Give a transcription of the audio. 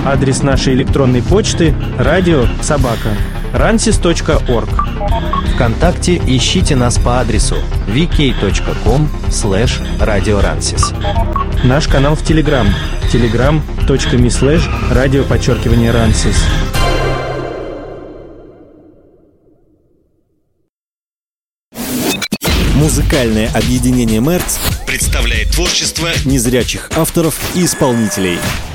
Адрес нашей электронной почты radio@ransis.org. ВКонтакте ищите нас по адресу vk.com/radioransis. Наш канал в Telegram telegram.me/radio_Ransis. Музыкальное объединение «Мерц» представляет творчество незрячих авторов и исполнителей.